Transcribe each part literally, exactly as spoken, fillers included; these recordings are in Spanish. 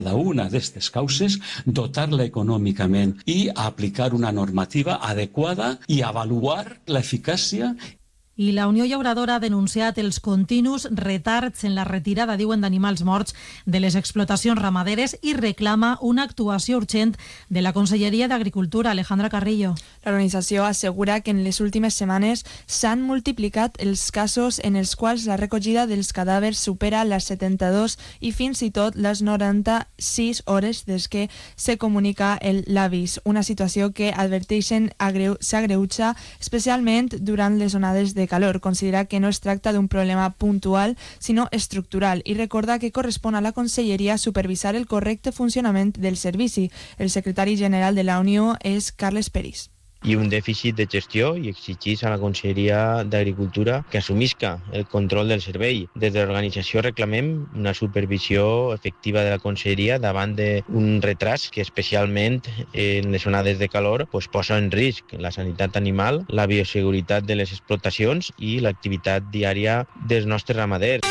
cada una d'aquestes causes, dotar-la econòmicament i aplicar una normativa adequada i avaluar l'eficàcia. I la Unió Llauradora ha denunciat els continus retards en la retirada, diuen, d'animals morts de les explotacions ramaderes i reclama una actuació urgent de la Conselleria d'Agricultura. Alejandra Carrillo. L'organització assegura que en les últimes setmanes s'han multiplicat els casos en els quals la recollida dels cadàvers supera les setanta-dos i fins i tot les noranta-sis hores des que se comunica l'avís. Una situació que adverteixen s'agreuja especialment durant les onades de calor. Considera que no es tracta d'un problema puntual, sinó estructural, i recorda que correspon a la Conselleria supervisar el correcte funcionament del servici. El secretari general de la Unió és Carles Peris. I un dèficit de gestió i exigís a la Conselleria d'Agricultura que assumisca el control del servei. Des de l'organització reclamem una supervisió efectiva de la Conselleria davant d'un retras que especialment en les onades de calor pues, posa en risc la sanitat animal, la bioseguretat de les explotacions i l'activitat diària dels nostres ramaders.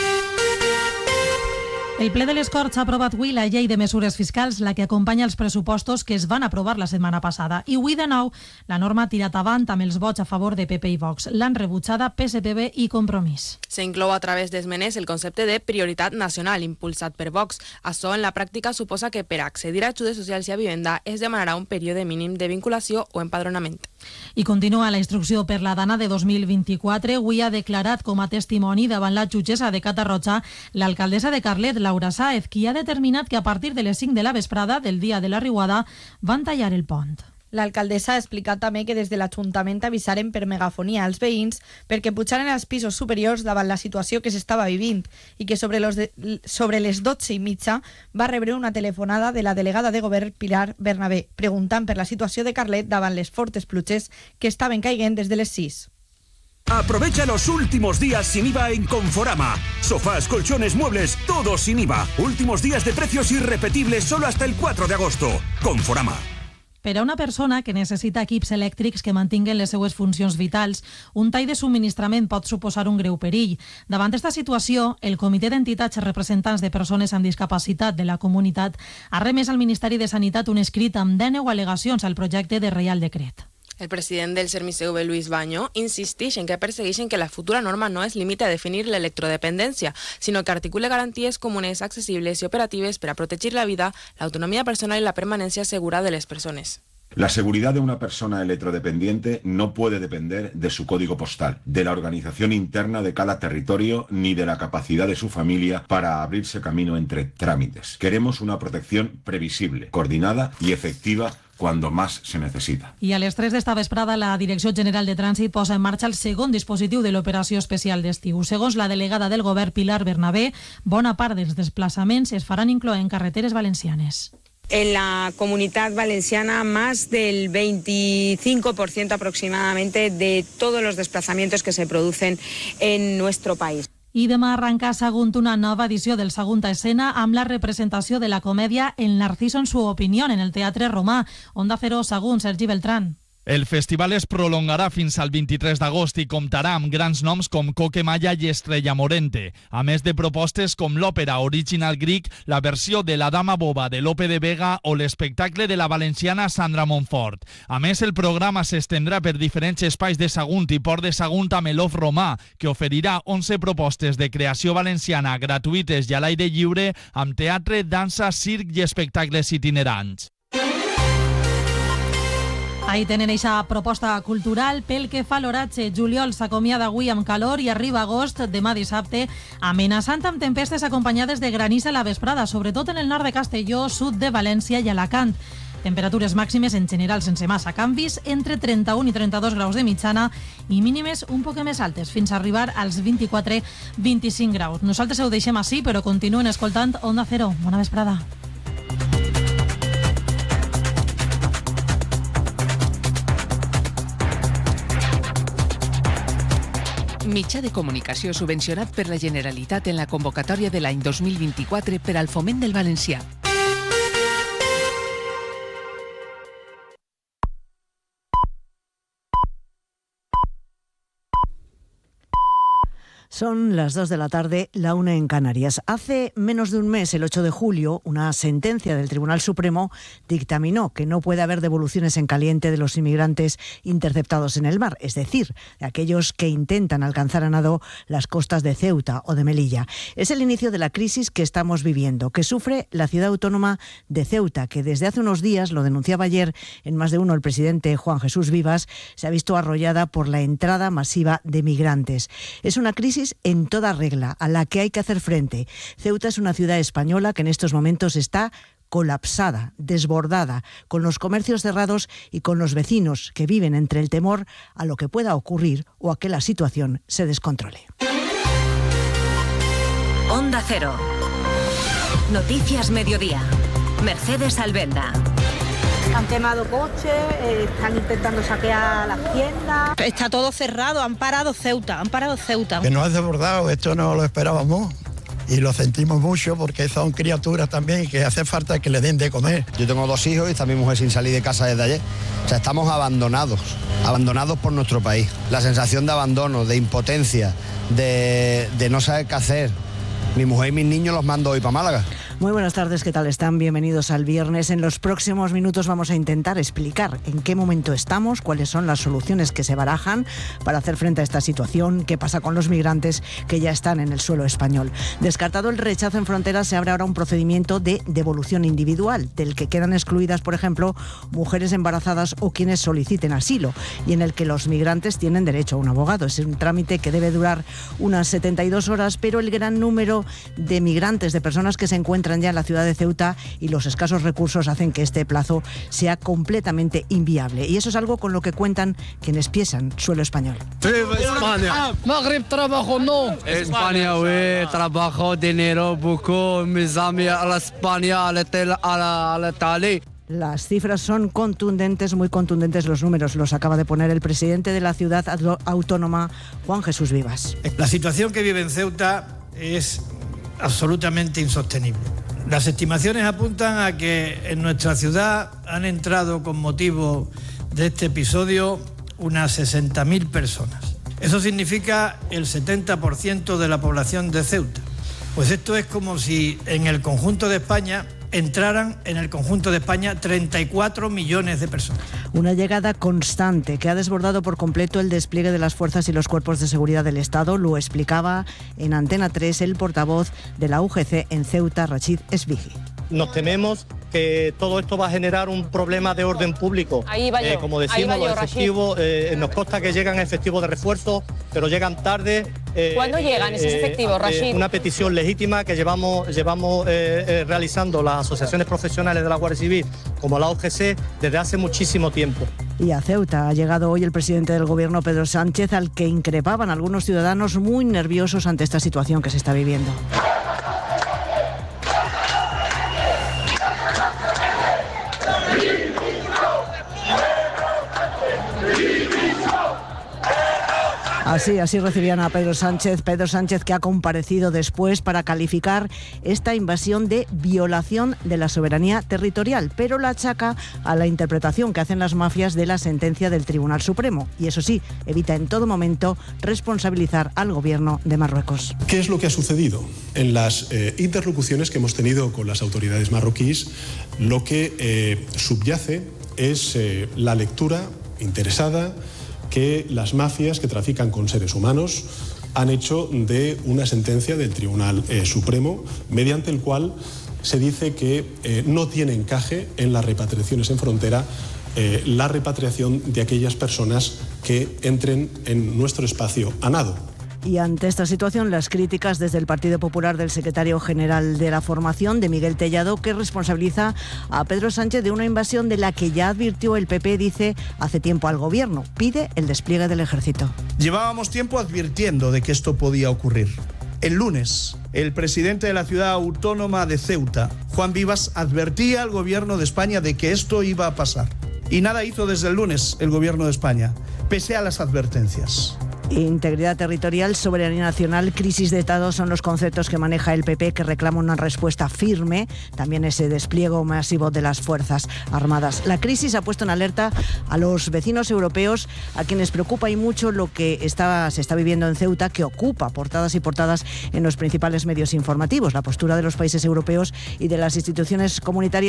El ple de les Corts ha aprovat avui la llei de mesures fiscals, la que acompanya els pressupostos que es van aprovar la setmana passada. I avui, de nou, la norma ha tirat avant amb els vots a favor de P P i Vox. L'han rebutjada P S P B i Compromís. S'inclou a través d'esmenes el concepte de prioritat nacional impulsat per Vox. Això en la pràctica suposa que per accedir a ajudes socials i a vivenda es demanarà un període mínim de vinculació o empadronament. I continua la instrucció per la Dana de dos mil vint-i-quatre. Avui ha declarat com a testimoni davant la jutgessa de Catarroja l'alcaldessa de Carlet, Laura Sáez, qui ha determinat que a partir de les cinc de la vesprada del dia de la riuada van tallar el pont. L'alcaldessa ha explicat també que des de l'Ajuntament avisaren per megafonia als veïns perquè pujaren als pisos superiors davant la situació que s'estava vivint i que sobre, los de, sobre les dotze i mitja va rebre una telefonada de la delegada de govern Pilar Bernabé preguntant per la situació de Carlet davant les fortes pluges que estaven caiguent des de les sis. Aprovecha los últimos días sin I V A en Conforama. Sofás, colchones, muebles, todos sin I V A. Últimos días de precios irrepetibles solo hasta el cuatro de agosto. Conforama. Per a una persona que necessita equips elèctrics que mantinguen les seues funcions vitals, un tall de subministrament pot suposar un greu perill. Davant d'esta situació, el Comitè d'Entitats Representants de Persones amb Discapacitat de la Comunitat ha remès al Ministeri de Sanitat un escrit amb dènou al·legacions al projecte de Reial Decret. El president del CERMISEV, Luis Baño, insisteix en que persegueixen que la futura norma no es limiti a definir l'electrodependència, sinó que articule garanties comunes, accessibles i operatives per a protegir la vida, l'autonomia personal i la permanència segura de les persones. La seguridad de una persona electrodependiente no puede depender de su código postal, de la organización interna de cada territorio ni de la capacidad de su familia para abrirse camino entre trámites. Queremos una protección previsible, coordinada y efectiva cuando más se necesita. I a les tres d'esta vesprada la Direcció General de Trànsit posa en marxa el segon dispositiu de l'operació especial d'estiu. Segons la delegada del govern Pilar Bernabé, bona part dels desplaçaments es faran incloent carreteres valencianes. En la Comunidad Valenciana, más del veinticinco por ciento aproximadamente de todos los desplazamientos que se producen en nuestro país. I demà arrenca Sagunt una nova edició del Sagunta Escena amb la representació de la comèdia El Narciso en su opinión en el Teatre Romà. Onda Cero, Sagunt, Sergi Beltrán. El festival es prolongarà fins al vint-i-tres d'agost i comptarà amb grans noms com Coque Maya i Estrella Morente, a més de propostes com l'òpera Original Greek, la versió de La Dama Boba de Lope de Vega o l'espectacle de la valenciana Sandra Montfort. A més, el programa s'estendrà per diferents espais de Sagunt i Port de Sagunt amb el Off Romà, que oferirà onze propostes de creació valenciana gratuïtes i a l'aire lliure amb teatre, dansa, circ i espectacles itinerants. Ahí tenen eixa proposta cultural. Pel que fa a l'oratge, juliol s'acomiada avui amb calor i arriba agost, demà dissabte, amenaçant amb tempestes acompanyades de granís a la vesprada, sobretot en el nord de Castelló, sud de València i Alacant. Temperatures màximes en general sense massa canvis, entre trenta-un i trenta-dos graus de mitjana i mínimes un poc més altes, fins a arribar als vint-i-quatre a vint-i-cinc graus. Nosaltres ho deixem així, però continuen escoltant Onda Cero. Bona vesprada. Mitjà de comunicació subvencionat per la Generalitat en la convocatòria de l'any dos mil vint-i-quatre per al foment del valencià. Son las dos de la tarde, la una en Canarias. Hace menos de un mes, el ocho de julio, una sentencia del Tribunal Supremo dictaminó que no puede haber devoluciones en caliente de los inmigrantes interceptados en el mar, es decir, de aquellos que intentan alcanzar a nado las costas de Ceuta o de Melilla. Es el inicio de la crisis que estamos viviendo, que sufre la ciudad autónoma de Ceuta, que desde hace unos días, lo denunciaba ayer en Más de Uno el presidente Juan Jesús Vivas, se ha visto arrollada por la entrada masiva de migrantes. Es una crisis en toda regla, a la que hay que hacer frente. Ceuta es una ciudad española que en estos momentos está colapsada, desbordada, con los comercios cerrados y con los vecinos que viven entre el temor a lo que pueda ocurrir o a que la situación se descontrole. Onda Cero. Noticias Mediodía. Mercedes Albenda. Han quemado coches, eh, están intentando saquear las tiendas. Está todo cerrado, han parado Ceuta, han parado Ceuta. Que nos ha desbordado, esto no lo esperábamos y lo sentimos mucho porque son criaturas también que hace falta que le den de comer. Yo tengo dos hijos y está mi mujer sin salir de casa desde ayer. O sea, estamos abandonados, abandonados por nuestro país. La sensación de abandono, de impotencia, de, de no saber qué hacer. Mi mujer y mis niños los mando hoy para Málaga. Muy buenas tardes, ¿qué tal están? Bienvenidos al viernes. En los próximos minutos vamos a intentar explicar en qué momento estamos, cuáles son las soluciones que se barajan para hacer frente a esta situación, qué pasa con los migrantes que ya están en el suelo español. Descartado el rechazo en fronteras, se abre ahora un procedimiento de devolución individual, del que quedan excluidas, por ejemplo, mujeres embarazadas o quienes soliciten asilo, y en el que los migrantes tienen derecho a un abogado. Es un trámite que debe durar unas setenta y dos horas, pero el gran número de migrantes, de personas que se encuentran ya en la ciudad de Ceuta y los escasos recursos hacen que este plazo sea completamente inviable. Y eso es algo con lo que cuentan quienes pisan suelo español. ¡Viva España! Maghreb trabajo no. España, güey, trabajo, dinero, buco, mis amigos a la España, a la a la Italia. Las cifras son contundentes, muy contundentes los números. Los acaba de poner el presidente de la ciudad autónoma, Juan Jesús Vivas. La situación que vive en Ceuta es absolutamente insostenible. Las estimaciones apuntan a que en nuestra ciudad han entrado con motivo de este episodio unas sesenta mil personas. Eso significa el setenta por ciento de la población de Ceuta. Pues esto es como si en el conjunto de España entraran en el conjunto de España treinta y cuatro millones de personas. Una llegada constante que ha desbordado por completo el despliegue de las fuerzas y los cuerpos de seguridad del Estado. Lo explicaba en Antena tres el portavoz de la U G C en Ceuta, Rachid Esbigi. Nos tememos que todo esto va a generar un problema de orden público. Ahí va yo, eh, como decimos, yo, los efectivos, eh, nos consta que llegan efectivos de refuerzo, pero llegan tarde. Eh, ¿Cuándo llegan esos efectivos, eh, Rachid? Una petición legítima que llevamos, llevamos eh, eh, realizando las asociaciones profesionales de la Guardia Civil, como la U G C, desde hace muchísimo tiempo. Y a Ceuta ha llegado hoy el presidente del Gobierno, Pedro Sánchez, al que increpaban algunos ciudadanos muy nerviosos ante esta situación que se está viviendo. Así, así recibían a Pedro Sánchez, Pedro Sánchez que ha comparecido después para calificar esta invasión de violación de la soberanía territorial, pero la achaca a la interpretación que hacen las mafias de la sentencia del Tribunal Supremo. Y eso sí, evita en todo momento responsabilizar al gobierno de Marruecos. ¿Qué es lo que ha sucedido? En las eh, interlocuciones que hemos tenido con las autoridades marroquíes, lo que eh, subyace es eh, la lectura interesada que las mafias que trafican con seres humanos han hecho de una sentencia del Tribunal eh, Supremo, mediante el cual se dice que eh, no tiene encaje en las repatriaciones en frontera eh, la repatriación de aquellas personas que entren en nuestro espacio a nado. Y ante esta situación, las críticas desde el Partido Popular del secretario general de la formación, de Miguel Tellado, que responsabiliza a Pedro Sánchez de una invasión de la que ya advirtió el P P, dice, hace tiempo al gobierno. Pide el despliegue del ejército. Llevábamos tiempo advirtiendo de que esto podía ocurrir. El lunes, el presidente de la ciudad autónoma de Ceuta, Juan Vivas, advertía al gobierno de España de que esto iba a pasar. Y nada hizo desde el lunes el gobierno de España, pese a las advertencias. Integridad territorial, soberanía nacional, crisis de Estado son los conceptos que maneja el P P, que reclama una respuesta firme, también ese despliegue masivo de las Fuerzas Armadas. La crisis ha puesto en alerta a los vecinos europeos, a quienes preocupa y mucho lo que está, se está viviendo en Ceuta, que ocupa portadas y portadas en los principales medios informativos. La postura de los países europeos y de las instituciones comunitarias